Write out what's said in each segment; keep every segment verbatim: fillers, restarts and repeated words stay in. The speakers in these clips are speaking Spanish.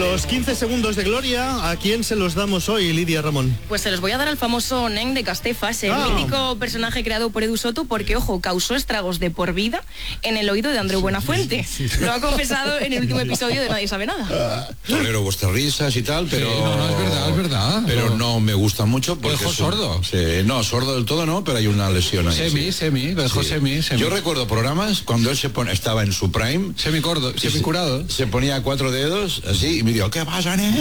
Los quince segundos de gloria, ¿a quién se los damos hoy, Lidia Ramón? Pues se los voy a dar al famoso Nen de Castefas, el ah. mítico personaje creado por Edu Soto, porque, ojo, causó estragos de por vida en el oído de Andreu Buenafuente. Sí, sí, sí. Lo ha confesado en el último episodio de Nadie Sabe Nada. Tolero vuestras risas y tal, pero... Sí, no, no, es verdad, es verdad. Pero no me gusta mucho porque... ¿Dejó sordo? Sí, no, sordo del todo no, pero hay una lesión ahí. Semi, sí. semi, dejó sí. semi, semi. Yo recuerdo programas cuando él se pone, estaba en su prime... Semi-cordo, semi-curado. Se, se ponía cuatro dedos, así, y me dijo, ¿qué pasa, nene?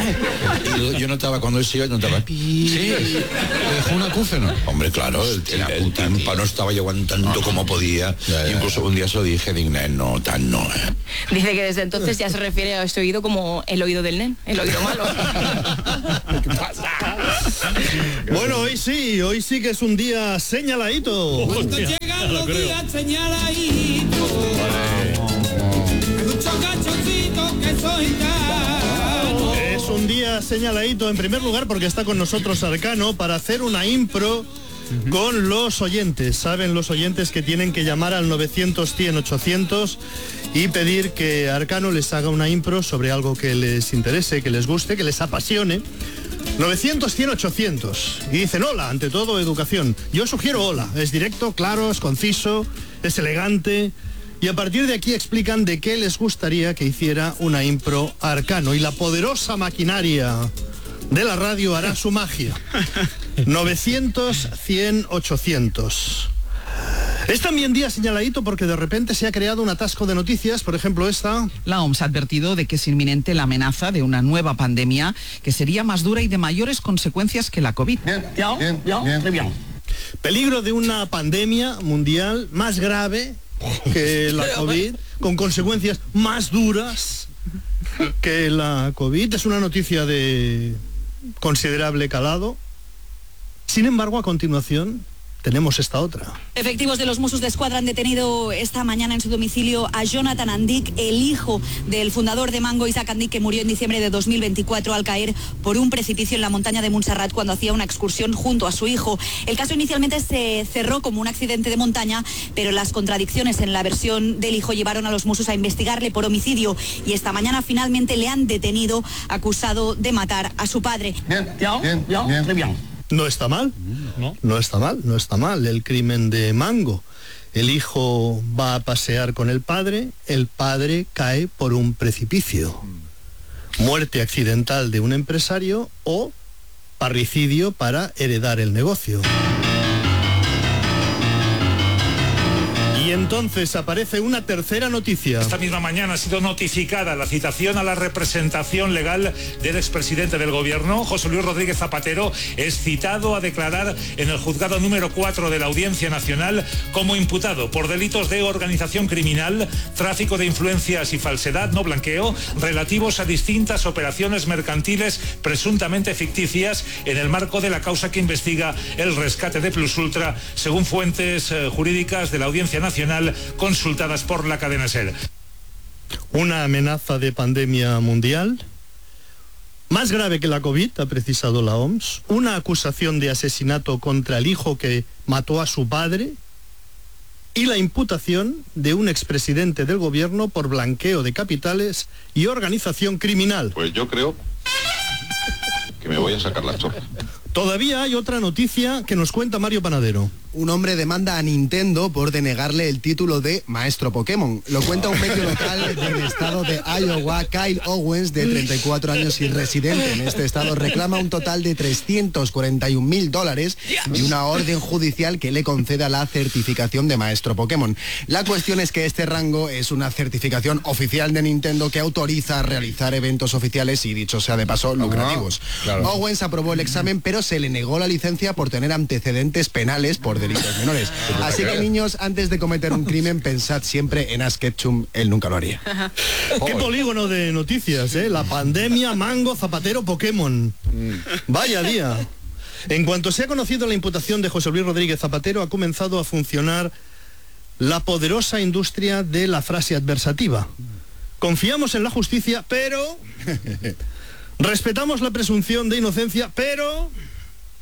Y yo notaba, cuando él se iba, notaba... Sí, le dejó un acúfeno. Hombre, claro, el, el, el tímpano estaba aguantando no, como podía. Ya, ya, Incluso ya. un día se lo dije, digne, no, tan no. Eh. Dice que desde entonces ya se refiere a este oído como el oído del Nen, el oído malo. ¿Qué pasa? Bueno, hoy sí, hoy sí que es un día señaladito. Cuando llegan los días señaladitos, hay muchos cachoncitos que soy caro. Es un día señaladito, en primer lugar, porque está con nosotros Arcano para hacer una impro uh-huh. con los oyentes. Saben los oyentes que tienen que llamar al novecientos, cien, ochocientos y pedir que Arcano les haga una impro sobre algo que les interese, que les guste, que les apasione. novecientos, cien, ochocientos. Y dicen hola, ante todo educación. Yo sugiero hola, es directo, claro, es conciso, es elegante. Y a partir de aquí explican de qué les gustaría que hiciera una impro Arcano. Y la poderosa maquinaria de la radio hará su magia. novecientos, cien, ochocientos. Es también día señaladito porque de repente se ha creado un atasco de noticias, por ejemplo esta. La O M S ha advertido de que es inminente la amenaza de una nueva pandemia que sería más dura y de mayores consecuencias que la COVID. Bien, bien, bien, bien, bien. Peligro de una pandemia mundial más grave que la COVID, con consecuencias más duras que la COVID. Es una noticia de considerable calado. Sin embargo, a continuación tenemos esta otra. Efectivos de los Mossos d'Esquadra han detenido esta mañana en su domicilio a Jonathan Andic, el hijo del fundador de Mango, Isaac Andic, que murió en diciembre de dos mil veinticuatro al caer por un precipicio en la montaña de Montserrat cuando hacía una excursión junto a su hijo. El caso inicialmente se cerró como un accidente de montaña, pero las contradicciones en la versión del hijo llevaron a los Mossos a investigarle por homicidio y esta mañana finalmente le han detenido acusado de matar a su padre. Bien, bien, bien, bien, bien, bien. No está mal, no. no está mal, no está mal el crimen de Mango. El hijo va a pasear con el padre, el padre cae por un precipicio. Muerte accidental de un empresario o parricidio para heredar el negocio. Y entonces aparece una tercera noticia. Esta misma mañana ha sido notificada la citación a la representación legal del expresidente del gobierno, José Luis Rodríguez Zapatero. Es citado a declarar en el juzgado número cuatro de la Audiencia Nacional como imputado por delitos de organización criminal, tráfico de influencias y falsedad, no blanqueo, relativos a distintas operaciones mercantiles presuntamente ficticias en el marco de la causa que investiga el rescate de Plus Ultra, según fuentes eh, jurídicas de la Audiencia Nacional consultadas por la cadena SER. Una amenaza de pandemia mundial más grave que la COVID, ha precisado la O M S, una acusación de asesinato contra el hijo que mató a su padre y la imputación de un expresidente del gobierno por blanqueo de capitales y organización criminal. Pues yo creo que me voy a sacar la chorra. Todavía hay otra noticia que nos cuenta Mario Panadero. Un hombre demanda a Nintendo por denegarle el título de Maestro Pokémon. Lo cuenta un medio local del estado de Iowa. Kyle Owens, de treinta y cuatro años y residente en este estado, reclama un total de trescientos cuarenta y un mil dólares y una orden judicial que le conceda la certificación de Maestro Pokémon. La cuestión es que este rango es una certificación oficial de Nintendo que autoriza a realizar eventos oficiales y, dicho sea de paso, lucrativos. Claro. Owens aprobó el examen, pero se le negó la licencia por tener antecedentes penales por delitos menores. Así que, niños, antes de cometer un crimen, pensad siempre en Ash Ketchum, él nunca lo haría. Qué polígono de noticias, ¿eh? La pandemia, Mango, Zapatero, Pokémon. Vaya día. En cuanto se ha conocido la imputación de José Luis Rodríguez Zapatero, ha comenzado a funcionar la poderosa industria de la frase adversativa. Confiamos en la justicia, pero... respetamos la presunción de inocencia, pero...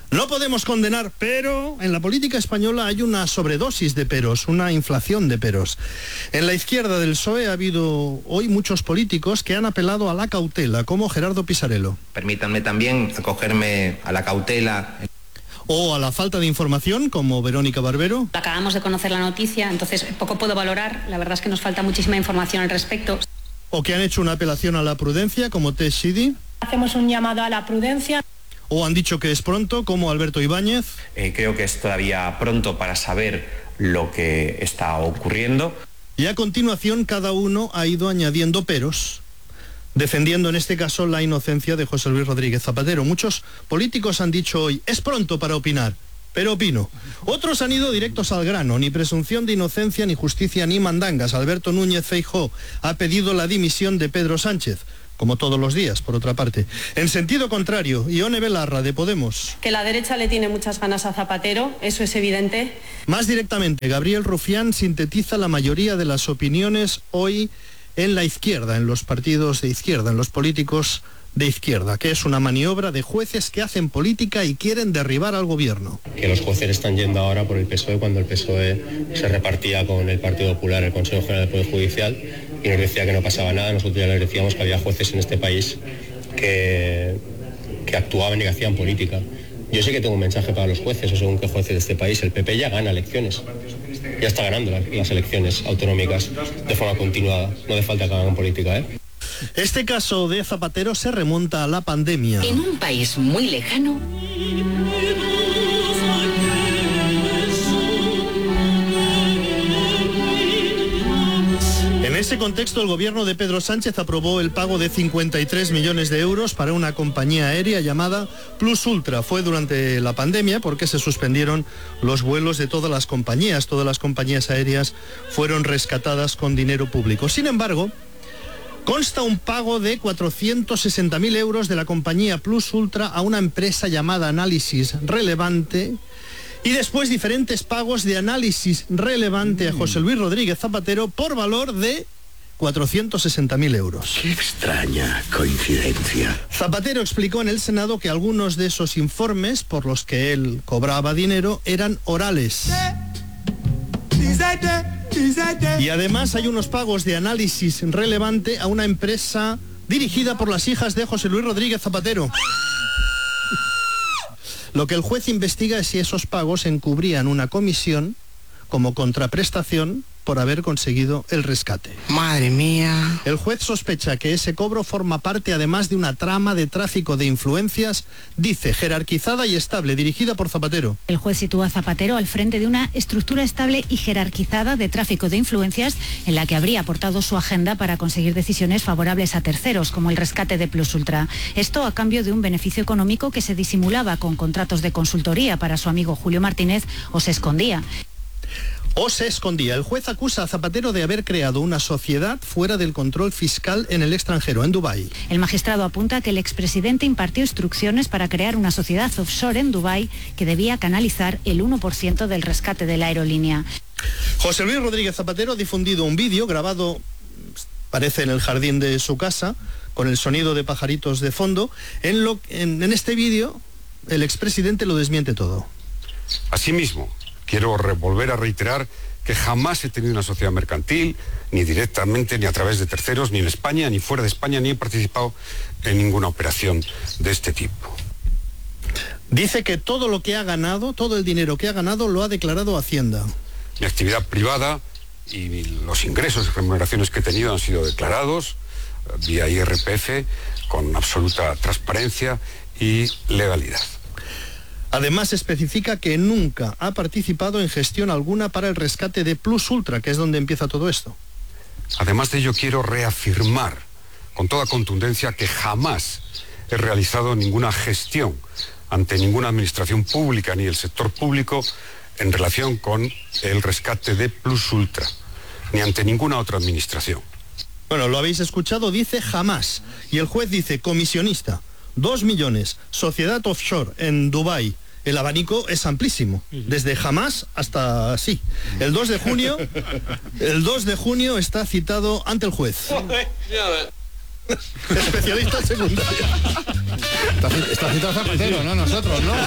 No podemos condenar, pero en la política española hay una sobredosis de peros, una inflación de peros. En la izquierda del P S O E ha habido hoy muchos políticos que han apelado a la cautela, como Gerardo Pisarello. Permítanme también acogerme a la cautela. O a la falta de información, como Verónica Barbero. Acabamos de conocer la noticia, entonces poco puedo valorar. La verdad es que nos falta muchísima información al respecto. O que han hecho una apelación a la prudencia, como Tess Shidi. Hacemos un llamado a la prudencia. O han dicho que es pronto, como Alberto Ibáñez. Eh, creo que es todavía pronto para saber lo que está ocurriendo. Y a continuación cada uno ha ido añadiendo peros, defendiendo en este caso la inocencia de José Luis Rodríguez Zapatero. Muchos políticos han dicho hoy, es pronto para opinar, pero opino. Otros han ido directos al grano, ni presunción de inocencia, ni justicia, ni mandangas. Alberto Núñez Feijóo ha pedido la dimisión de Pedro Sánchez, como todos los días, por otra parte. En sentido contrario, Ione Belarra, de Podemos. Que la derecha le tiene muchas ganas a Zapatero, eso es evidente. Más directamente, Gabriel Rufián sintetiza la mayoría de las opiniones hoy en la izquierda, en los partidos de izquierda, en los políticos de izquierda, que es una maniobra de jueces que hacen política y quieren derribar al gobierno. Que los jueces están yendo ahora por el P S O E cuando el P S O E se repartía con el Partido Popular el Consejo General del Poder Judicial y nos decía que no pasaba nada. Nosotros ya les decíamos que había jueces en este país que, que actuaban y que hacían política. Yo sé que tengo un mensaje para los jueces, o según qué jueces de este país. El P P ya gana elecciones, ya está ganando las, las elecciones autonómicas de forma continuada. No hace falta que hagan política, ¿eh? Este caso de Zapatero se remonta a la pandemia. En un país muy lejano. En ese contexto, el gobierno de Pedro Sánchez aprobó el pago de cincuenta y tres millones de euros para una compañía aérea llamada Plus Ultra. Fue durante la pandemia porque se suspendieron los vuelos de todas las compañías. Todas las compañías aéreas fueron rescatadas con dinero público. Sin embargo, consta un pago de cuatrocientos sesenta mil euros de la compañía Plus Ultra a una empresa llamada Análisis Relevante y después diferentes pagos de Análisis Relevante a José Luis Rodríguez Zapatero por valor de cuatrocientos sesenta mil euros. Qué extraña coincidencia. Zapatero explicó en el Senado que algunos de esos informes por los que él cobraba dinero eran orales. Y además hay unos pagos de Análisis Relevante a una empresa dirigida por las hijas de José Luis Rodríguez Zapatero. Lo que el juez investiga es si esos pagos encubrían una comisión como contraprestación por haber conseguido el rescate. Madre mía. El juez sospecha que ese cobro forma parte además de una trama de tráfico de influencias, dice, jerarquizada y estable, dirigida por Zapatero. El juez sitúa a Zapatero al frente de una estructura estable y jerarquizada de tráfico de influencias en la que habría aportado su agenda para conseguir decisiones favorables a terceros, como el rescate de Plus Ultra. Esto a cambio de un beneficio económico que se disimulaba con contratos de consultoría para su amigo Julio Martínez o se escondía. O se escondía. El juez acusa a Zapatero de haber creado una sociedad fuera del control fiscal en el extranjero, en Dubái. El magistrado apunta que el expresidente impartió instrucciones para crear una sociedad offshore en Dubái que debía canalizar el uno por ciento del rescate de la aerolínea. José Luis Rodríguez Zapatero ha difundido un vídeo grabado, parece en el jardín de su casa, con el sonido de pajaritos de fondo. En, lo, en, en este vídeo, el expresidente lo desmiente todo. Asimismo, quiero volver a reiterar que jamás he tenido una sociedad mercantil, ni directamente, ni a través de terceros, ni en España, ni fuera de España, ni he participado en ninguna operación de este tipo. Dice que todo lo que ha ganado, todo el dinero que ha ganado, lo ha declarado Hacienda. Mi actividad privada y los ingresos y remuneraciones que he tenido han sido declarados vía I R P F con absoluta transparencia y legalidad. Además especifica que nunca ha participado en gestión alguna para el rescate de Plus Ultra, que es donde empieza todo esto. Además de ello, quiero reafirmar con toda contundencia que jamás he realizado ninguna gestión ante ninguna administración pública ni el sector público en relación con el rescate de Plus Ultra, ni ante ninguna otra administración. Bueno, lo habéis escuchado, dice jamás. Y el juez dice comisionista. Dos millones, sociedad offshore en Dubái. El abanico es amplísimo, desde jamás hasta sí. El dos de junio, el dos de junio está citado ante el juez. Especialista en secundaria. Está, está citado Zapatero, ¿no? Nosotros, ¿no?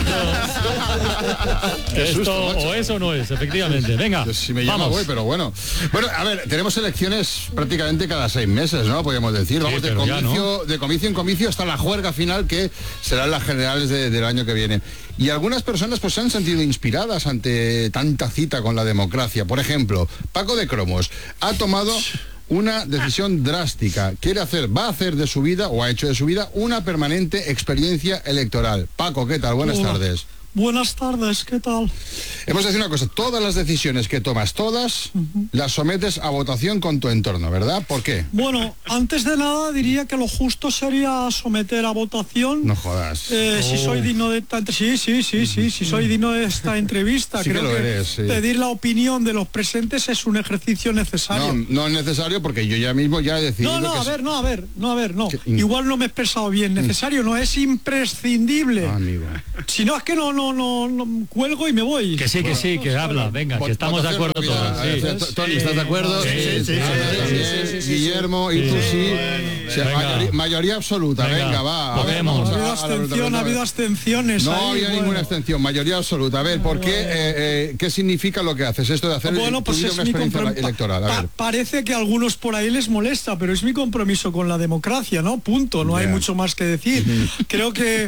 Esto susto, o es o no es, efectivamente. Venga, yo, si me llama vamos. voy, pero bueno. Bueno, a ver, tenemos elecciones prácticamente cada seis meses, ¿no? Podríamos decir. Vamos sí, de, comicio, no. de comicio en comicio hasta la juerga final, que serán las generales de, del año que viene. Y algunas personas pues se han sentido inspiradas ante tanta cita con la democracia. Por ejemplo, Paco de Cromos ha tomado una decisión drástica. Quiere hacer, va a hacer de su vida, o ha hecho de su vida, una permanente experiencia electoral. Paco, ¿qué tal? Buenas Hola. tardes. Buenas tardes, ¿qué tal? Hemos de decir una cosa, todas las decisiones que tomas, todas, uh-huh. las sometes a votación con tu entorno, ¿verdad? ¿Por qué? Bueno, antes de nada diría que lo justo sería someter a votación. No jodas. Eh, oh. Si soy digno de esta sí, sí, sí, sí, si soy digno de esta entrevista. Sí creo que lo que eres, sí. Pedir la opinión de los presentes es un ejercicio necesario. No, no es necesario porque yo ya mismo ya he decidido. No, no, que a ver, no, a ver, no, a ver, no. Que... Igual no me he expresado bien. Necesario no es imprescindible. Ah, amigo. Si no es que no, no, no, no cuelgo y me voy. Que sí, que bueno, sí, que habla, venga, que estamos de acuerdo todos. Sí. Tony, ¿estás de acuerdo? Sí, sí, sí, sí, sí, Guillermo, y tú sí. O sea, mayoría, mayoría absoluta, venga, venga va. A ver, vamos, ha habido abstención, ha habido abstenciones. No ahí, había bueno. ninguna abstención, mayoría absoluta. A ver, ¿por qué? Eh, eh, ¿Qué significa lo que haces? Esto de hacer bueno, pues es una experiencia electoral. A pa ver. Parece que a algunos por ahí les molesta, pero es mi compromiso con la democracia, ¿no? Punto, no yeah. hay mucho más que decir. Creo que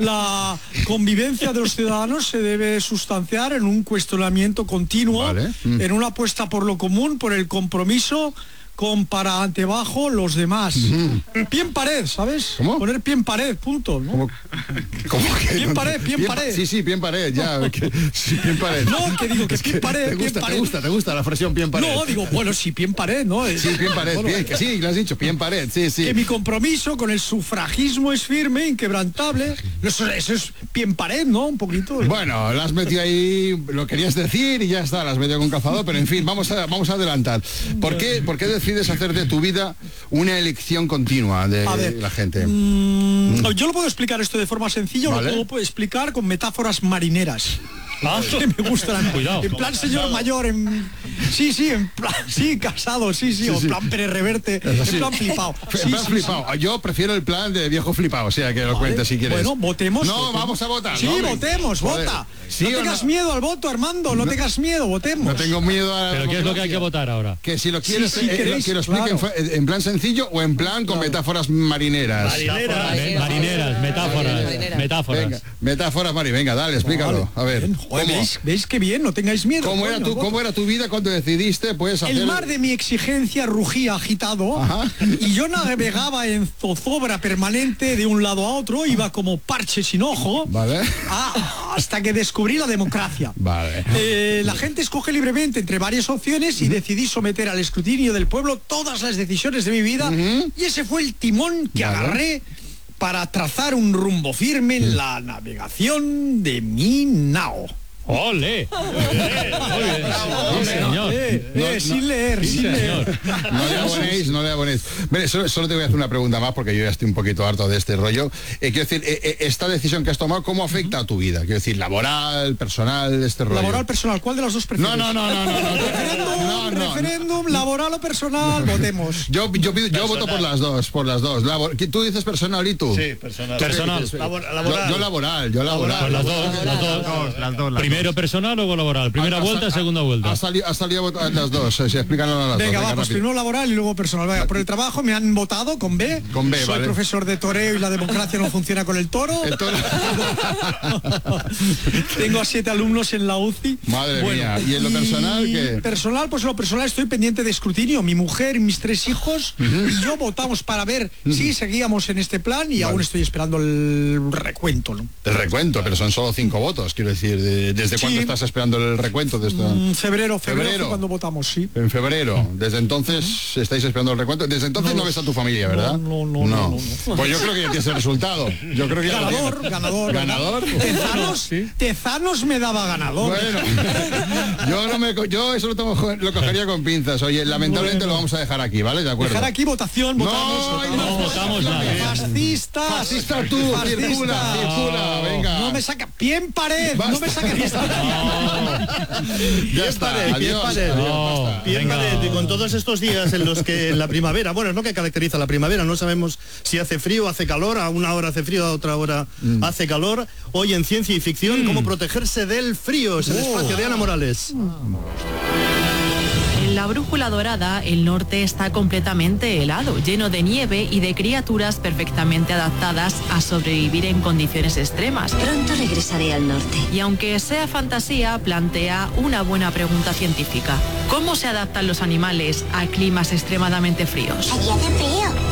la convivencia de los ciudadanos se debe sustanciar en un cuestionamiento continuo, vale. mm. en una apuesta por lo común, por el compromiso, con para antebajo los demás. Uh-huh. Pie en pared, ¿sabes? ¿Cómo? Poner pie en pared, punto, ¿no? ¿Cómo, ¿Cómo que? Pie en pared, pie en pared. Sí, sí, pie en pared, ya. No. Que, sí, pie en pared. No, que digo que es pie en pared, te pie gusta, en pared. Te gusta, te gusta la expresión pie en pared. No, digo, bueno, sí, pie en pared, ¿no? Sí, pie en pared, bueno, pie, que sí, lo has dicho, pie en pared, sí, sí. Que mi compromiso con el sufragismo es firme, inquebrantable. Eso, eso es pie en pared, ¿no? Un poquito. Bueno, lo has metido ahí, lo querías decir y ya está, lo has metido con calzador, pero en fin, vamos a, vamos a adelantar. ¿Por qué, ¿Por qué decides hacer de tu vida una elección continua de ver, la gente? Mmm, mm. Yo lo puedo explicar esto de forma sencilla, ¿vale? Lo puedo explicar con metáforas marineras. Ah, que me gustan. Cuidado. En plan señor mayor, en... sí, sí, en plan, sí, casado, sí, sí, sí, o en plan Pérez Reverte, en sí. plan flipado. En sí, plan sí, flipado. Sí. Yo prefiero el plan de viejo flipado, o sea, que lo vale. cuentes si quieres. Bueno, votemos. No, votemos. vamos a votar. Sí, no, votemos, joder. vota. ¿Sí no tengas no? miedo al voto, Armando, no, no tengas miedo, votemos. No tengo miedo a... ¿Pero qué es lo que hay que votar ahora? Que si lo quieres, sí, sí, eh, queréis, que lo expliquen claro. en plan sencillo o en plan con claro. metáforas marineras. Marineras, marineras, marineras metáforas, marineras. metáforas. Venga, metáforas, Mari, venga, dale, explícalo. A ver. Joder, ¿veis, ¿Veis qué bien? No tengáis miedo. ¿Cómo, coño, era tu, ¿Cómo era tu vida cuando decidiste pues hacer... El mar de mi exigencia rugía agitado. Ajá. Y yo navegaba en zozobra permanente de un lado a otro, iba como parche sin ojo, vale. a, hasta que descubrí la democracia. Vale. Eh, la gente escoge libremente entre varias opciones y uh-huh. decidí someter al escrutinio del pueblo todas las decisiones de mi vida uh-huh. y ese fue el timón que vale. agarré para trazar un rumbo firme en uh-huh. la navegación de mi nao. ¡Ole! Muy bien, muy bien. Sí, señor. Eh, eh, no, sin leer, sí, sin señor. leer. No le abonéis, no le abonéis. Mire, solo, solo te voy a hacer una pregunta más porque yo ya estoy un poquito harto de este rollo. Eh, quiero decir, eh, eh, esta decisión que has tomado, ¿cómo afecta a tu vida? Quiero decir, laboral, personal, este rollo. Laboral, personal, ¿cuál de las dos prefieres? No, no, no, no, no. no. Referéndum, no, no, referéndum, no. laboral o personal, votemos. Yo, yo, pido, yo voto por las dos, por las dos. Labor, ¿tú dices personal y tú? Sí, personal. Personal. Labor, laboral. Yo, yo laboral, yo laboral. Pues las dos, las dos. Las dos. Primero personal o laboral. Primera vuelta, segunda vuelta. Ha salido, ha salido las dos, se explican las dos. Venga, va, pues primero laboral y luego personal. Vaya, por el trabajo me han votado con B. Con B, Soy vale. profesor de toreo y la democracia no funciona con el toro. El toro. Tengo a siete alumnos en la U C I. Madre bueno, mía. ¿Y en lo personal qué? Personal, pues lo personal estoy pendiente de escrutinio. Mi mujer y mis tres hijos uh-huh. y yo votamos para ver uh-huh. si seguíamos en este plan y vale. aún estoy esperando el recuento, ¿no? El recuento, pero son solo cinco votos, quiero decir. ¿Desde sí. cuándo estás esperando el recuento de esto? Mm, febrero, febrero, febrero. Cuando votamos, sí. En febrero. Desde entonces uh-huh. estáis esperando el recuento. Desde entonces no, no ves a tu familia, ¿verdad? No, no, no. no, no, no. Pues yo creo que ya tienes el resultado. Yo creo que ya ganador, lo ganador, ganador. Tezanos, ¿sí? Tezanos me daba ganador. Bueno, yo no me, yo eso lo, tomo, lo cogería con pinzas. Oye, lamentablemente bueno. lo vamos a dejar aquí, ¿vale? De acuerdo. Dejar aquí votación, votamos. No, votamos. no votamos nada. Fascistas. Fascista tú, circula, circula, venga. No me saca, pie en pared. Basta. No me saques Ya está, adiós. Bien, Pared, con todos estos días en los que en la primavera, bueno, es lo que caracteriza la primavera, no sabemos si hace frío, hace calor, a una hora hace frío, a otra hora mm. hace calor. Hoy en Ciencia y Ficción, mm. cómo protegerse del frío, es el oh. espacio de Ana Morales. En la Brújula Dorada, el norte está completamente helado, lleno de nieve y de criaturas perfectamente adaptadas a sobrevivir en condiciones extremas. Pronto regresaré al norte. Y aunque sea fantasía, plantea una buena pregunta científica. ¿Cómo se adaptan los animales a climas extremadamente fríos? Allí hace frío.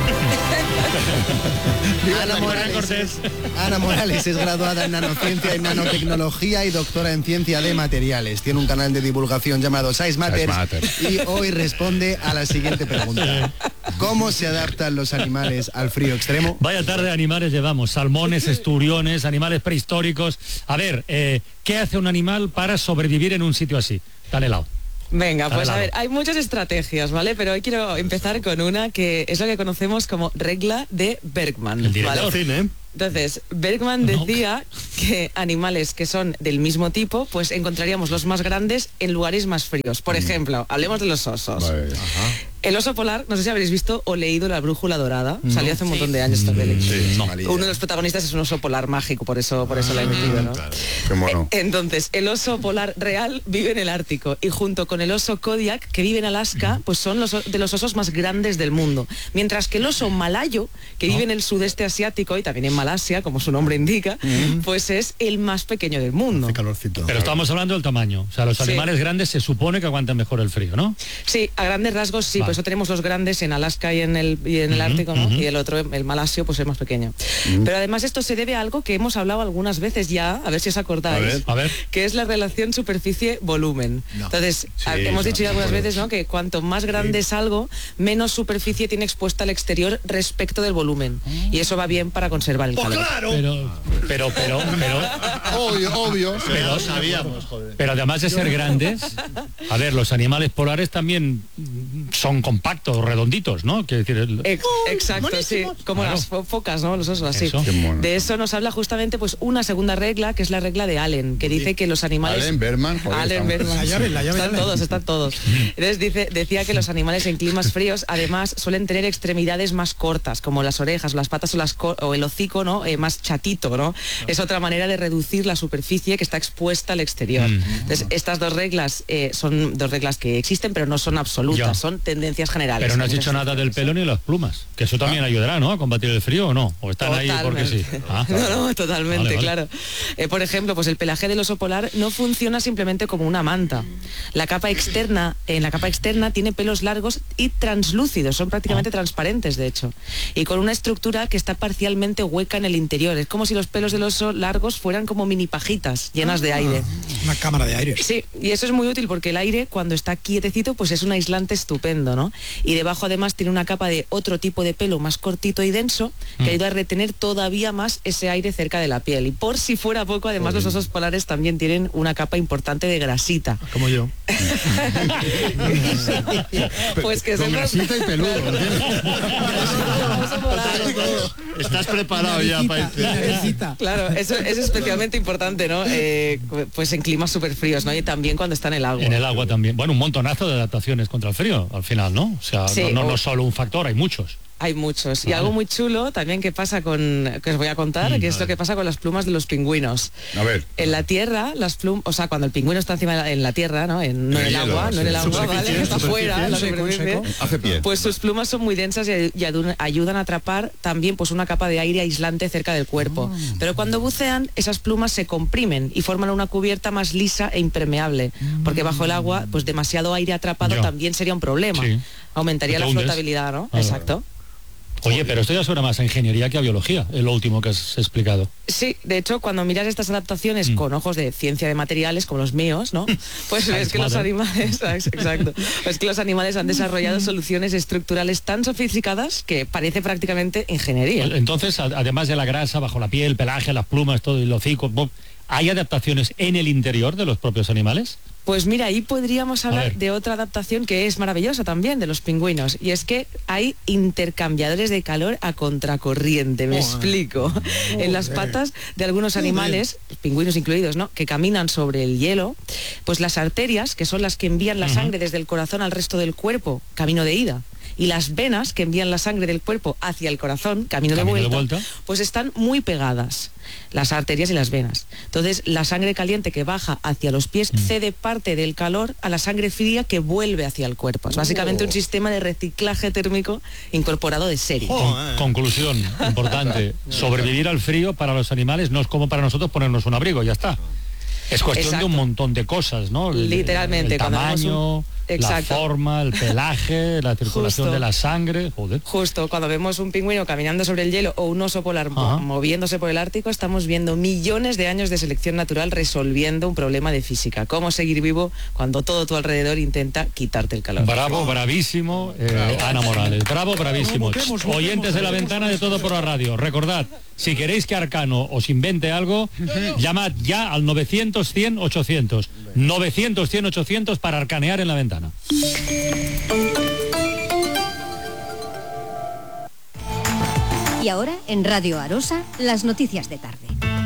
Ana Morales, Ana Morales es graduada en nanociencia y nanotecnología y doctora en ciencia de materiales. Tiene un canal de divulgación llamado Size Matters, Matters. Y hoy responde a la siguiente pregunta. ¿Cómo se adaptan los animales al frío extremo? Vaya tarde de animales llevamos, salmones, esturiones, animales prehistóricos. A ver, eh, ¿qué hace un animal para sobrevivir en un sitio así, tan helado? Venga, pues a ver, hay muchas estrategias, ¿vale? Pero hoy quiero empezar con una que es lo que conocemos como regla de Bergman. El director. ¿Vale? ¿eh? Entonces, Bergman decía no. que animales que son del mismo tipo, pues encontraríamos los más grandes en lugares más fríos. Por ejemplo, hablemos de los osos. Vale. El oso polar, no sé si habréis visto o leído La Brújula Dorada, no. salió hace un montón de años esta peli. Sí, no. Uno de los protagonistas es un oso polar mágico, por eso, por eso ah, la he metido, ¿no? Claro. Qué mono. Entonces, el oso polar real vive en el Ártico y junto con el oso Kodiak, que vive en Alaska, pues son los de los osos más grandes del mundo. Mientras que el oso malayo, que vive en el sudeste asiático y también en Malasia, como su nombre indica, mm. pues es el más pequeño del mundo. Hace calorcito. Pero estamos hablando del tamaño. O sea, los animales sí. grandes se supone que aguantan mejor el frío, ¿no? Sí, a grandes rasgos sí. Vale. Por eso tenemos los grandes en Alaska y en el, y en el uh-huh, Ártico, ¿no? Uh-huh. Y el otro, el malasio, pues es más pequeño. Uh-huh. Pero además esto se debe a algo que hemos hablado algunas veces ya, a ver si os acordáis, a ver, a ver. que es la relación superficie-volumen. No. Entonces, sí, hemos dicho no, ya algunas veces, ¿no? Que cuanto más grande sí. es algo, menos superficie tiene expuesta al exterior respecto del volumen. Uh-huh. Y eso va bien para conservar el calor. ¡Oh, claro! Pero, pero, pero, pero... Obvio, obvio. Pero, lo sabíamos, joder. Pero además de ser grandes, a ver, los animales polares también son compactos, redonditos, ¿no? Quiere decir, el... Ex exacto, buenísimo. Sí, como claro. las fo focas, ¿no? Los osos, así. Eso. De eso nos habla justamente pues una segunda regla, que es la regla de Allen, que dice que los animales... Allen Berman, joder, Allen Berman. La llave, la llave están todos, están todos. Entonces dice, decía que los animales en climas fríos, además, suelen tener extremidades más cortas, como las orejas, las patas o, las o el hocico, ¿no? Eh, más chatito, ¿no? Es otra manera de reducir la superficie que está expuesta al exterior. Mm. Entonces, estas dos reglas eh, son dos reglas que existen, pero no son absolutas, ya. son tendencias generales. Pero no has dicho nada del pelo ni las plumas, que eso también ah. ayudará, ¿no? A combatir el frío, ¿o no? ¿O están totalmente. ahí porque sí? Ah, no, no, totalmente, vale, vale. claro. Eh, por ejemplo, pues el pelaje del oso polar no funciona simplemente como una manta. La capa externa, en la capa externa tiene pelos largos y translúcidos, son prácticamente ah. transparentes, de hecho. Y con una estructura que está parcialmente hueca en el interior. Es como si los pelos del oso largos fueran como mini pajitas llenas de aire. Una cámara de aire. Sí, y eso es muy útil porque el aire, cuando está quietecito, pues es un aislante estupendo, ¿no? Y debajo además tiene una capa de otro tipo de pelo más cortito y denso que mm. ayuda a retener todavía más ese aire cerca de la piel. Y por si fuera poco, además Joder. los osos polares también tienen una capa importante de grasita. Como yo. Pues que con grasita y peludo. Estás preparado ya para el... Claro, eso es especialmente importante, ¿no? Eh, pues en climas súper fríos, ¿no? Y también cuando está en el agua. En el agua también. Bueno, un montonazo de adaptaciones contra el frío, al final, ¿no? O sea, sí, no, no, no solo un factor, hay muchos. Hay muchos. Y algo muy chulo también que pasa con, que os voy a contar, mm, que es lo que pasa con las plumas de los pingüinos. A ver. En la tierra, las plumas, o sea, cuando el pingüino está encima de la, en la tierra, ¿no? En, no en el agua, sí. no en el agua, ¿vale? Está afuera, la superficie. Hace pie. Pues sus plumas son muy densas y, y ayudan a atrapar también pues una capa de aire aislante cerca del cuerpo. Oh. Pero cuando bucean, esas plumas se comprimen y forman una cubierta más lisa e impermeable, mm. porque bajo el agua, pues demasiado aire atrapado Yo. también sería un problema. Sí. Aumentaría la flotabilidad, ¿no? Ah, Exacto. Oye, pero esto ya suena más a ingeniería que a biología, es lo último que has explicado. Sí, de hecho, cuando miras estas adaptaciones mm. con ojos de ciencia de materiales, como los míos, ¿no? Pues ves que los animales, exacto, pues que los animales han desarrollado soluciones estructurales tan sofisticadas que parece prácticamente ingeniería. Entonces, además de la grasa bajo la piel, el pelaje, las plumas, todo el hocico, ¿Hay adaptaciones en el interior de los propios animales? Pues mira, ahí podríamos hablar de otra adaptación que es maravillosa también de los pingüinos, y es que hay intercambiadores de calor a contracorriente, me oh, explico. Oh, en las patas de algunos animales, pingüinos incluidos, ¿no?, que caminan sobre el hielo, pues las arterias, que son las que envían la sangre desde el corazón al resto del cuerpo, camino de ida, y las venas que envían la sangre del cuerpo hacia el corazón, camino, camino de, vuelta, de vuelta, pues están muy pegadas, las arterias y las venas. Entonces, la sangre caliente que baja hacia los pies mm. cede parte del calor a la sangre fría que vuelve hacia el cuerpo. Es básicamente oh. un sistema de reciclaje térmico incorporado de serie. Oh, Con, conclusión importante, sobrevivir al frío para los animales no es como para nosotros ponernos un abrigo, ya está. Es cuestión Exacto. de un montón de cosas, ¿no? El, Literalmente. El tamaño, un... la forma, el pelaje, la circulación Justo. de la sangre. Joder. Justo, cuando vemos un pingüino caminando sobre el hielo o un oso polar Ajá. moviéndose por el Ártico, estamos viendo millones de años de selección natural resolviendo un problema de física. Cómo seguir vivo cuando todo tu alrededor intenta quitarte el calor. Bravo, bravísimo, eh, Bravo. Ana Morales. Bravo, bravísimo. Votemos, votemos, Oyentes de La Ventana de Todo por la Radio. Recordad, si queréis que Arcano os invente algo, llamad ya al novecientos cien ochocientos. novecientos cien ochocientos para arcanear en La Ventana. Y ahora, en Radio Arosa, las noticias de tarde.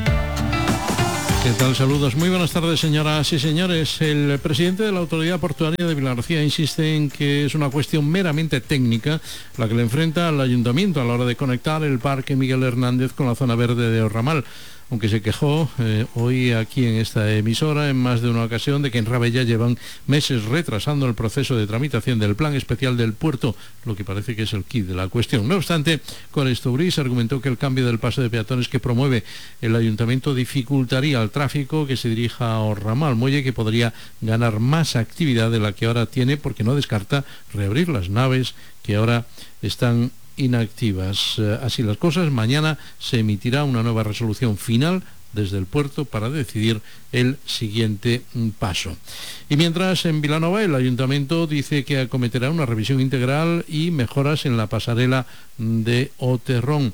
¿Qué tal? Saludos. Muy buenas tardes, señoras y señores. El presidente de la Autoridad Portuaria de Vilagarcía insiste en que es una cuestión meramente técnica la que le enfrenta al ayuntamiento a la hora de conectar el Parque Miguel Hernández con la zona verde de Orramal. Aunque se quejó eh, hoy aquí en esta emisora en más de una ocasión de que en Rabella llevan meses retrasando el proceso de tramitación del plan especial del puerto, lo que parece que es el quid de la cuestión. No obstante, con esto Uris argumentó que el cambio del paso de peatones que promueve el ayuntamiento dificultaría el tráfico que se dirija a Orramal, muelle que podría ganar más actividad de la que ahora tiene, porque no descarta reabrir las naves que ahora están inactivas. Así las cosas, mañana se emitirá una nueva resolución final desde el puerto para decidir el siguiente paso. Y mientras, en Vilanova el ayuntamiento dice que acometerá una revisión integral y mejoras en la pasarela de Oterrón,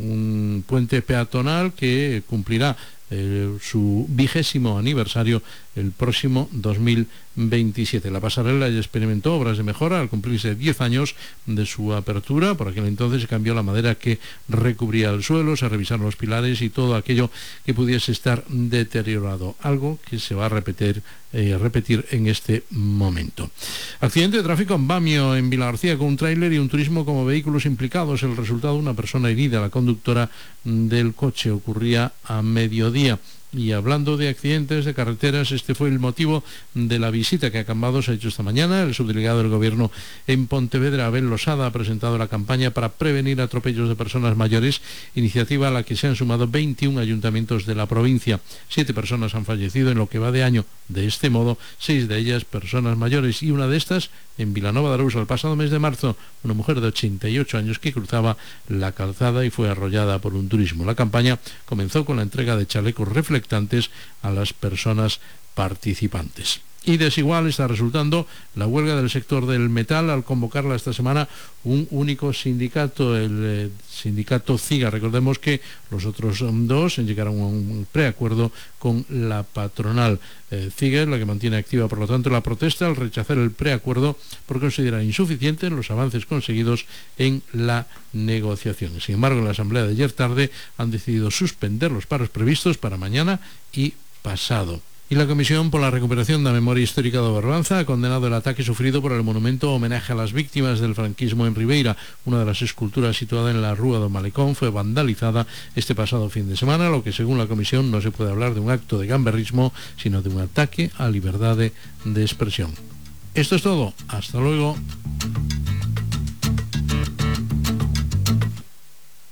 un puente peatonal que cumplirá eh, su vigésimo aniversario el próximo dos mil veintisiete. La pasarela ya experimentó obras de mejora al cumplirse diez años de su apertura. Por aquel entonces se cambió la madera que recubría el suelo, se revisaron los pilares y todo aquello que pudiese estar deteriorado, algo que se va a repetir, eh, repetir en este momento. Accidente de tráfico en Bamio, en Vilagarcía, con un tráiler y un turismo como vehículos implicados. El resultado, una persona herida, la conductora del coche. Ocurría a mediodía. Y hablando de accidentes de carreteras, este fue el motivo de la visita que a Cambados ha hecho esta mañana. El subdelegado del Gobierno en Pontevedra, Abel Losada, ha presentado la campaña para prevenir atropellos de personas mayores, iniciativa a la que se han sumado veintiún ayuntamientos de la provincia. Siete personas han fallecido en lo que va de año. De este modo, seis de ellas personas mayores, y una de estas en Vilanova de Arousa el pasado mes de marzo, una mujer de ochenta y ocho años que cruzaba la calzada y fue arrollada por un turismo. La campaña comenzó con la entrega de chalecos reflectantes a las personas participantes. Y desigual está resultando la huelga del sector del metal al convocarla esta semana un único sindicato, el eh, sindicato CIGA. Recordemos que los otros dos llegaron a un preacuerdo con la patronal. Eh, CIGA es la que mantiene activa, por lo tanto, la protesta al rechazar el preacuerdo por considerar insuficientes los avances conseguidos en la negociación. Sin embargo, en la asamblea de ayer tarde han decidido suspender los paros previstos para mañana y pasado. Y la Comisión por la Recuperación de la Memoria Histórica de Barbanza ha condenado el ataque sufrido por el monumento homenaje a las víctimas del franquismo en Ribeira. Una de las esculturas situada en la Rúa do Malecón fue vandalizada este pasado fin de semana, lo que según la Comisión no se puede hablar de un acto de gamberrismo, sino de un ataque a libertad de, de expresión. Esto es todo. Hasta luego.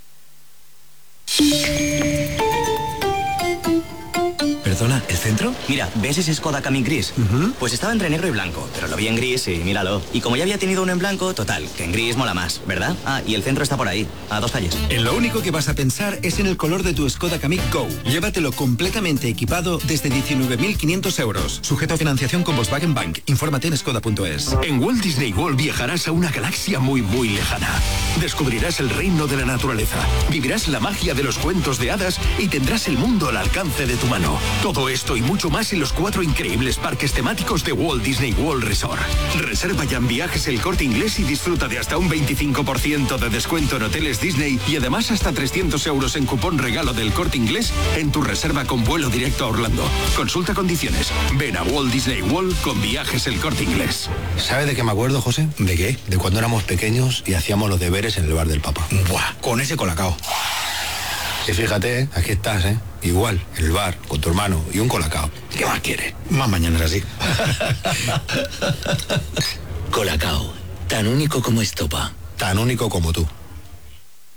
Perdona, ¿el centro? Mira, ¿ves ese Skoda Kamiq gris? Uh-huh. Pues estaba entre negro y blanco, pero lo vi en gris y míralo. Y como ya había tenido uno en blanco, total, que en gris mola más, ¿verdad? Ah, y el centro está por ahí, a dos calles. En lo único que vas a pensar es en el color de tu Skoda Kamiq Go. Llévatelo completamente equipado desde diecinueve mil quinientos euros. Sujeto a financiación con Volkswagen Bank. Infórmate en skoda punto es. En Walt Disney World viajarás a una galaxia muy, muy lejana. Descubrirás el reino de la naturaleza, vivirás la magia de los cuentos de hadas y tendrás el mundo al alcance de tu mano. Todo esto y mucho más en los cuatro increíbles parques temáticos de Walt Disney World Resort. Reserva ya en Viajes El Corte Inglés y disfruta de hasta un veinticinco por ciento de descuento en hoteles Disney y además hasta trescientos euros en cupón regalo del Corte Inglés en tu reserva con vuelo directo a Orlando. Consulta condiciones. Ven a Walt Disney World con Viajes El Corte Inglés. ¿Sabe de qué me acuerdo, José? ¿De qué? De cuando éramos pequeños y hacíamos los deberes en el bar del Papa. Buah, con ese colacao. Y fíjate, ¿eh? Aquí estás, ¿eh? Igual, en el bar, con tu hermano y un colacao. ¿Qué más quieres? Más mañanas así. Colacao, tan único como estopa. Tan único como tú.